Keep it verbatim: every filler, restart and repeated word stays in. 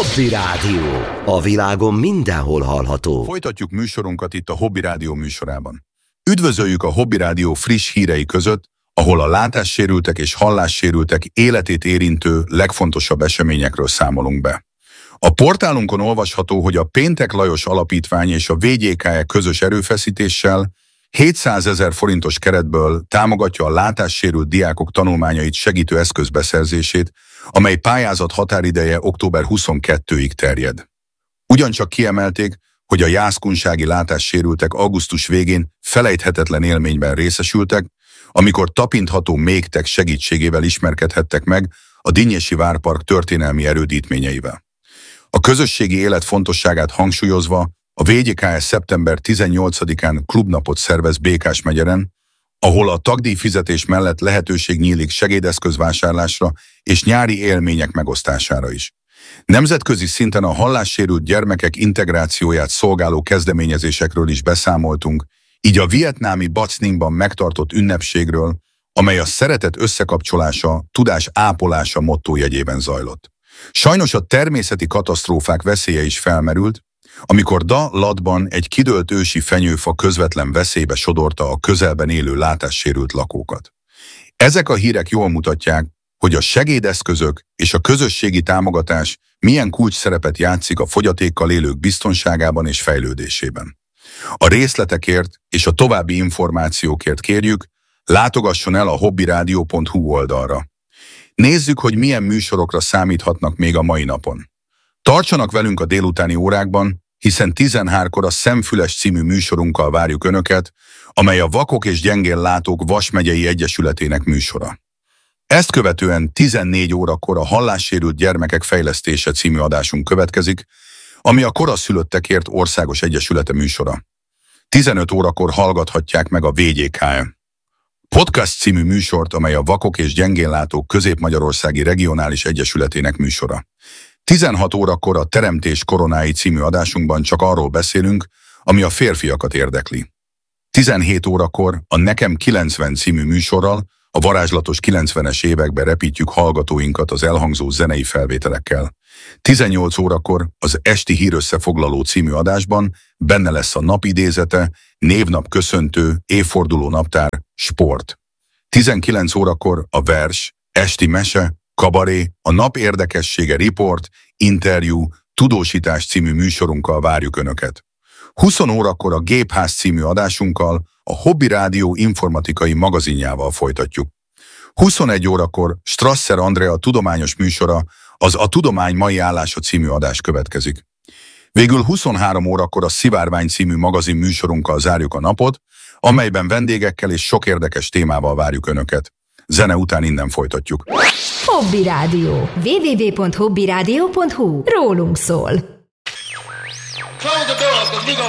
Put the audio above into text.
Hobby Rádió. A világon mindenhol hallható. Folytatjuk műsorunkat itt a Hobby Rádió műsorában. Üdvözöljük a Hobby Rádió friss hírei között, ahol a látássérültek és hallássérültek életét érintő legfontosabb eseményekről számolunk be. A portálunkon olvasható, hogy a Péntek Lajos Alapítvány és a vé gyé ká e közös erőfeszítéssel hétszázezer forintos keretből támogatja a látássérült diákok tanulmányait segítő eszköz beszerzését, amely pályázat határideje október huszonkettedikéig terjed. Ugyancsak kiemelték, hogy a jászkunsági látássérültek augusztus végén felejthetetlen élményben részesültek, amikor tapintható mégtek segítségével ismerkedhettek meg a Dinnyesi Várpark történelmi erődítményeivel. A közösségi élet fontosságát hangsúlyozva a vé gyé ká e szeptember tizennyolcadikán klubnapot szervez Békásmegyeren, ahol a tagdíjfizetés mellett lehetőség nyílik segédeszközvásárlásra és nyári élmények megosztására is. Nemzetközi szinten a hallássérült gyermekek integrációját szolgáló kezdeményezésekről is beszámoltunk, így a vietnámi Bac Ningban megtartott ünnepségről, amely a szeretet összekapcsolása, tudás ápolása mottójegyében zajlott. Sajnos a természeti katasztrófák veszélye is felmerült, amikor Da Latban egy kidőlt ősi fenyőfa közvetlen veszélybe sodorta a közelben élő látássérült lakókat. Ezek a hírek jól mutatják, hogy a segédeszközök és a közösségi támogatás milyen kulcsszerepet játszik a fogyatékkal élők biztonságában és fejlődésében. A részletekért és a további információkért kérjük, látogasson el a hobbyradio pont hu oldalra. Nézzük, hogy milyen műsorokra számíthatnak még a mai napon. Tartsanak velünk a délutáni órákban, hiszen tizenháromkor a Szemfüles című műsorunkkal várjuk Önöket, amely a Vakok és Gyengén Látók Vas megyei egyesületének műsora. Ezt követően tizennégy órakor a Hallássérült Gyermekek Fejlesztése című adásunk következik, ami a Koraszülöttekért Országos Egyesülete műsora. tizenöt órakor hallgathatják meg a vé gyé ká e Podcast című műsort, amely a Vakok és Gyengén Látók Közép-Magyarországi Regionális Egyesületének műsora. tizenhat órakor a Teremtés koronái című adásunkban csak arról beszélünk, ami a férfiakat érdekli. tizenhét órakor a Nekem kilencven című műsorral, a varázslatos kilencvenes évekbe repítjük hallgatóinkat az elhangzó zenei felvételekkel. tizennyolc órakor az Esti Hírösszefoglaló című adásban benne lesz a napidézete, névnap köszöntő, évforduló naptár, sport. tizenkilenc órakor a vers, esti mese, kabaré, a nap érdekessége, riport, interjú, tudósítás című műsorunkkal várjuk Önöket. húsz órakor a Gépház című adásunkkal, a Hobby Rádió informatikai magazinjával folytatjuk. huszonegy órakor Strasser Andrea tudományos műsora, az A Tudomány mai állása című adás következik. Végül huszonhárom órakor a Szivárvány című magazin műsorunkkal zárjuk a napot, amelyben vendégekkel és sok érdekes témával várjuk Önöket. Zene után innen folytatjuk. Hobby Rádió. double-u double-u double-u pont hobby rádió pont hu. Rólunk szól. Close the doors, 'cause we gonna